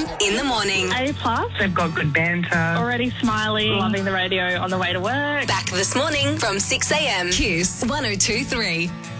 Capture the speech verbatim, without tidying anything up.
a.m. in the morning. A plus. They've got good banter. Already smiling. Loving the radio on the way to work. Back this morning from six a.m. Kiss one oh two three.